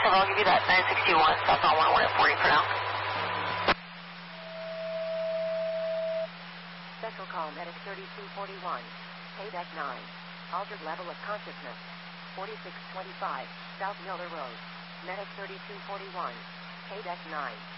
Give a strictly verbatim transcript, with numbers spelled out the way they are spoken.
seven, I'll give you that nine sixty-one, southbound one one forty for now. Special call medic thirty-two forty-one, K D E C nine, altered level of consciousness, forty-six twenty-five, South Miller Road, medic thirty-two forty-one, K D E C nine.